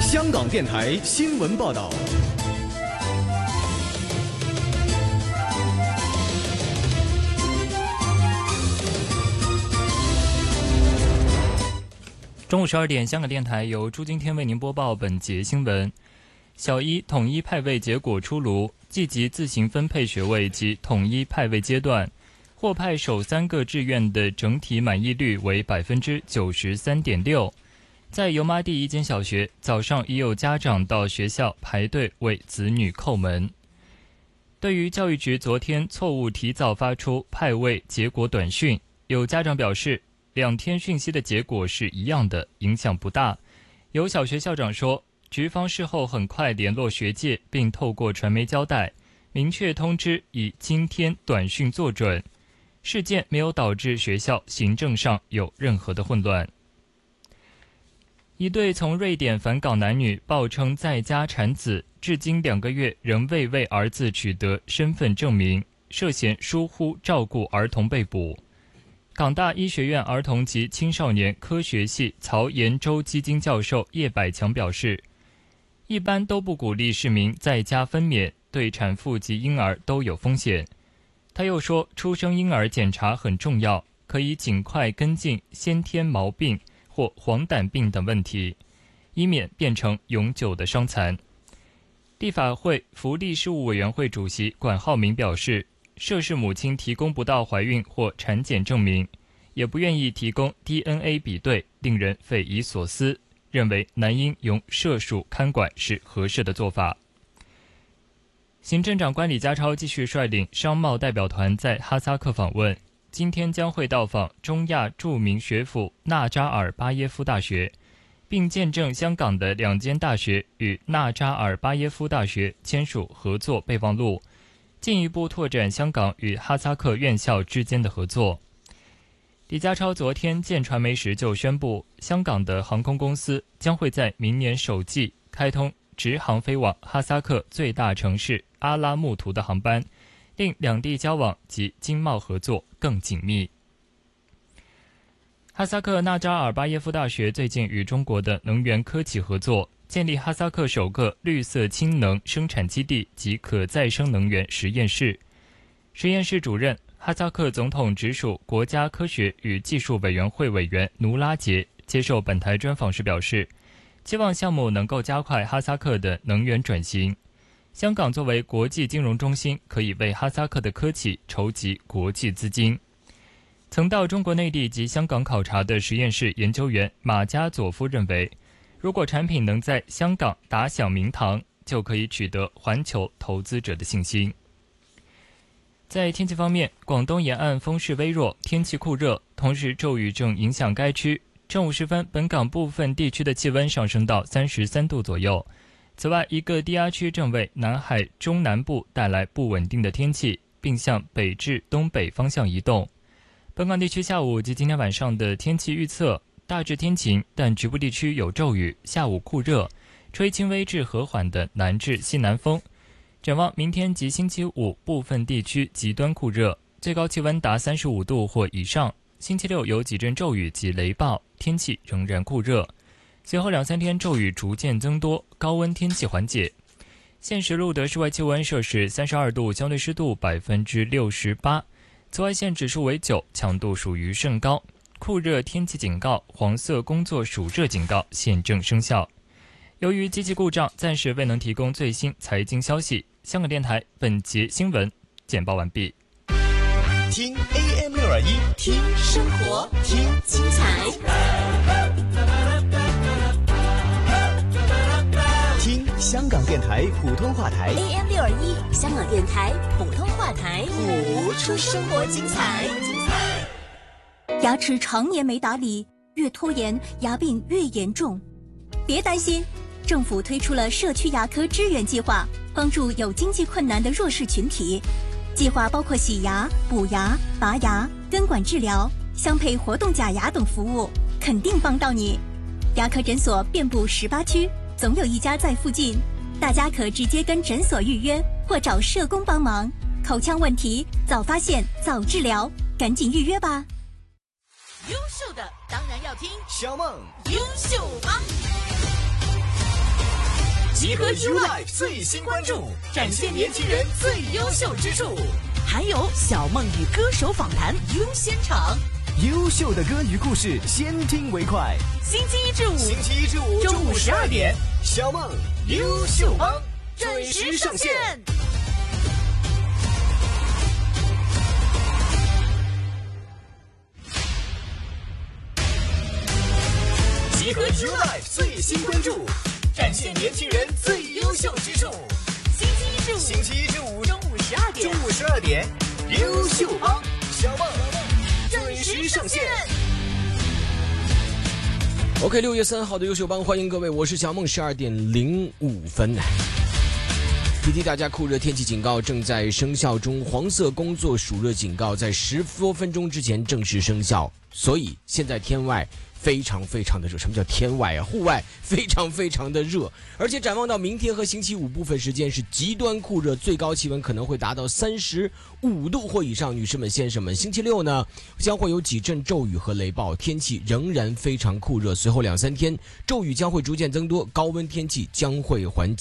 香港电台新闻报道。 中午12点，香港电台由朱金天为您播报本节新闻。小一统一派位结果出炉，积极自行分配学位及统一派位阶段，获派首3个志愿的整体满意率为 93.6%。在油麻地一间小学，早上已有家长到学校排队为子女叩门。对于教育局昨天错误提早发出派位结果短讯，有家长表示2天讯息的结果是一样的，影响不大。有小学校长说，局方事后很快联络学界，并透过传媒交代，明确通知以今天短讯作准。事件没有导致学校行政上有任何的混乱。一对从瑞典返港男女报称在家产子，至今2个月仍未为儿子取得身份证明，涉嫌疏忽照顾儿童被捕。港大医学院儿童及青少年科学系曹延洲基金教授叶百强表示，一般都不鼓励市民在家分娩，对产妇及婴儿都有风险。他又说，出生婴儿检查很重要，可以尽快跟进先天毛病或黄疸病等问题，以免变成永久的伤残。立法会福利事务委员会主席管浩明表示，涉事母亲提供不到怀孕或产检证明，也不愿意提供 DNA 比对，令人匪夷所思，认为男婴由社署看管是合适的做法。行政长官李家超继续率领商贸代表团在哈萨克访问，今天将会到访中亚著名学府纳扎尔巴耶夫大学，并见证香港的2间大学与纳扎尔巴耶夫大学签署合作备忘录，进一步拓展香港与哈萨克院校之间的合作。李家超昨天见传媒时就宣布，香港的航空公司将会在明年首季开通直航飞往哈萨克最大城市阿拉木图的航班，令两地交往及经贸合作更紧密。哈萨克纳扎尔巴耶夫大学最近与中国的能源科企合作，建立哈萨克首个绿色氢能生产基地及可再生能源实验室。实验室主任、哈萨克总统直属国家科学与技术委员会委员努拉杰接受本台专访时表示，期望项目能够加快哈萨克的能源转型。香港作为国际金融中心，可以为哈萨克的科企筹集国际资金。曾到中国内地及香港考察的实验室研究员马加佐夫认为，如果产品能在香港打响名堂，就可以取得环球投资者的信心。在天气方面，广东沿岸风势微弱，天气酷热，同时骤雨正影响该区。正午时分，本港部分地区的气温上升到33度左右。此外，一个低压区正为南海中南部带来不稳定的天气，并向北至东北方向移动。本港地区下午及今天晚上的天气预测，大致天晴，但局部地区有骤雨，下午酷热，吹轻微至和缓的南至西南风。展望明天及星期五，部分地区极端酷热，最高气温达35度或以上。星期六有几阵骤雨及雷暴，天气仍然酷热。随后2-3天骤雨逐渐增多，高温天气缓解。现时录得室外气温摄氏32度，相对湿度68%，紫外线指数为9，强度属于甚高。酷热天气警告、黄色工作暑热警告现正生效。由于机器故障，暂时未能提供最新财经消息。香港电台本节新闻简报完毕。 听 AM621， 听生活，听精彩， 听香港电台普通话台 AM621，香港电台普通话台， 谱出生活精彩。 牙齿常年没打理，越拖延牙病越严重。别担心，政府推出了社区牙科支援计划，帮助有经济困难的弱势群体。计划包括洗牙、补牙、拔牙、根管治疗、镶配活动假牙等服务，肯定帮到你。牙科诊所遍布18区，总有一家在附近，大家可直接跟诊所预约，或找社工帮忙。口腔问题早发现早治疗，赶紧预约吧。 优秀的当然要听小梦优秀帮。 集合 YouLife 最新关注，展现年轻人最优秀之处。 还有小梦与歌手访谈优先场， 优秀的歌与故事，先听为快。 星期一至五中午12点，小梦优秀帮准时上线。集合 YouLife 最新关注，展现年轻人最优秀之处。星期一至五中午12点，优秀帮小梦准时上线。 OK， 6月3号的优秀帮，欢迎各位，我是小梦，12点05分。提提大家，酷热天气警告正在生效中，黄色工作暑热警告在10多分钟之前正式生效，所以现在天外非常非常的热。什么叫天外啊？户外非常非常的热，而且展望到明天和星期五部分时间是极端酷热，最高气温可能会达到35度或以上。女士们、先生们，星期六呢将会有几阵骤雨和雷暴，天气仍然非常酷热。随后2-3天骤雨将会逐渐增多，高温天气将会缓解。